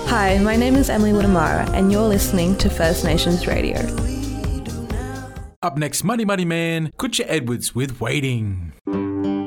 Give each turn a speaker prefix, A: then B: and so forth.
A: Hi, my name is Emily Woodamara, and you're listening to First Nations Radio.
B: Up next, Money Money Man, Kutcha Edwards with Waiting.